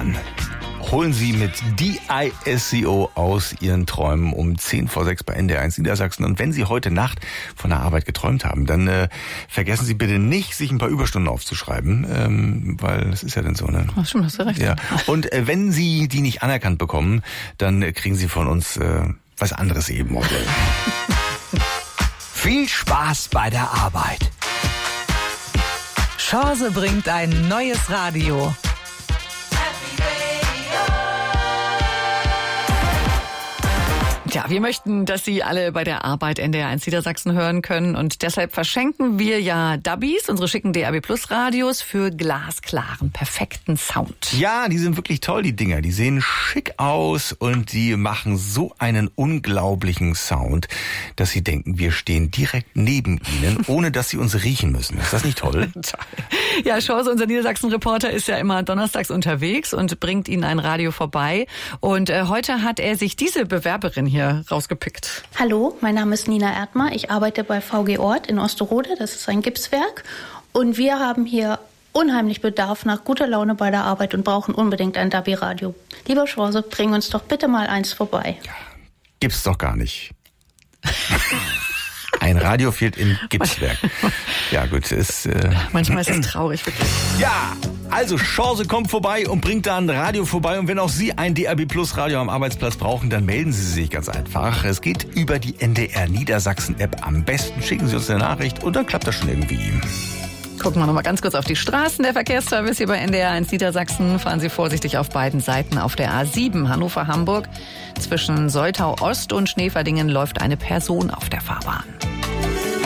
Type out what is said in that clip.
Fahrbahn. Holen Sie mit DISCO aus Ihren Träumen um 5:10 bei NDR1 Niedersachsen. Und wenn Sie heute Nacht von der Arbeit geträumt haben, dann vergessen Sie bitte nicht, sich ein paar Überstunden aufzuschreiben, weil das ist ja dann so, ne? Ach, stimmt, hast du recht. Ja. Und wenn Sie die nicht anerkannt bekommen, dann kriegen Sie von uns was anderes eben. Viel Spaß bei der Arbeit. Chance bringt ein neues Radio. Ja, wir möchten, dass Sie alle bei der Arbeit NDR1 Niedersachsen hören können und deshalb verschenken wir ja Dubbies, unsere schicken DAB Plus Radios für glasklaren, perfekten Sound. Ja, die sind wirklich toll, die Dinger. Die sehen schick aus und die machen so einen unglaublichen Sound, dass Sie denken, wir stehen direkt neben Ihnen, ohne dass Sie uns riechen müssen. Ist das nicht toll? Ja, Chance, unser Niedersachsen-Reporter, ist ja immer donnerstags unterwegs und bringt Ihnen ein Radio vorbei. Und heute hat er sich diese Bewerberin hier rausgepickt. Hallo, mein Name ist Nina Erdmer. Ich arbeite bei VG Ort in Osterode. Das ist ein Gipswerk. Und wir haben hier unheimlich Bedarf nach guter Laune bei der Arbeit und brauchen unbedingt ein Dubby-Radio. Lieber Chance, bring uns doch bitte mal eins vorbei. Ja, gibt's doch gar nicht. Ein Radio fehlt im Gipswerk. Ja gut, ist... Manchmal ist es traurig, wirklich. Ja, also Chance kommt vorbei und bringt da ein Radio vorbei. Und wenn auch Sie ein DAB Plus Radio am Arbeitsplatz brauchen, dann melden Sie sich ganz einfach. Es geht über die NDR Niedersachsen App. Am besten schicken Sie uns eine Nachricht und dann klappt das schon irgendwie. Gucken wir noch mal ganz kurz auf die Straßen. Der Verkehrsservice hier bei NDR1 Niedersachsen. Fahren Sie vorsichtig auf beiden Seiten. Auf der A7 Hannover-Hamburg zwischen Soltau Ost und Schneeverdingen läuft eine Person auf der Fahrbahn.